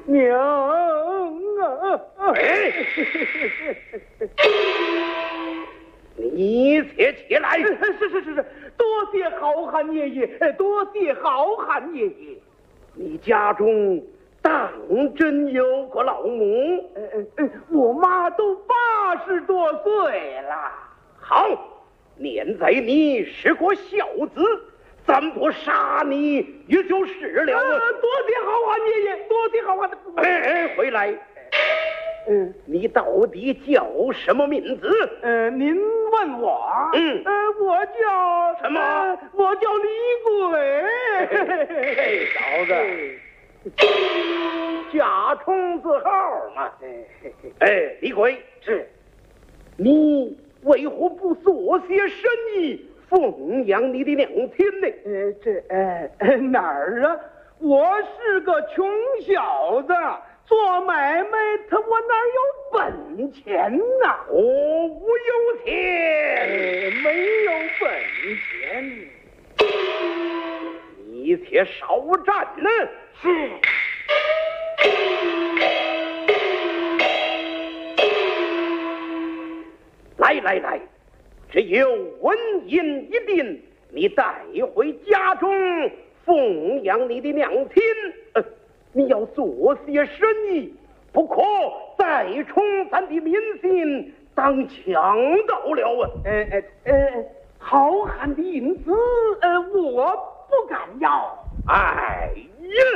娘啊！ 哎，你且来。 是，多谢好汉爷爷，多谢好汉爷爷。 你家中当真有个老母？ 我妈都80多岁了。 好，念在你是个孝子，咱不杀你也就是了。 多谢好汉爷爷，多谢好汉。 回来。你到底叫什么名字？ 您问我？我叫什么？ 我叫李鬼。 小子，甲虫字号嘛。李鬼， 是你为何不做些生意奉养你的娘亲呢？ 哪儿啊？我是个穷小子。做买卖，我哪有本钱呐？ 我无有钱， 没有本钱。 你且少战呢。 是。 来，只有纹银一锭，你带回家中奉养你的娘亲。你要做些生意，不可再冲咱的民心，当强盗了啊！ 好汉的银子，我不敢要。 哎呀！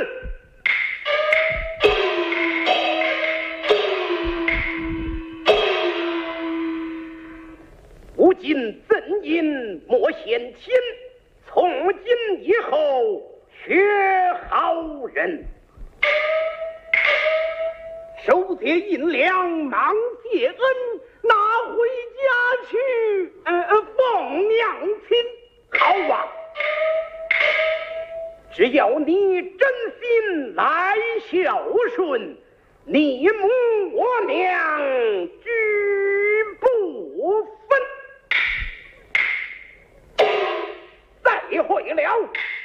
如今赠银莫献亲，从今以后学好人。 收些银两，忙谢恩，拿回家去，奉娘亲。 好啊！只要你真心来孝顺，你母我娘拒不分。再会了。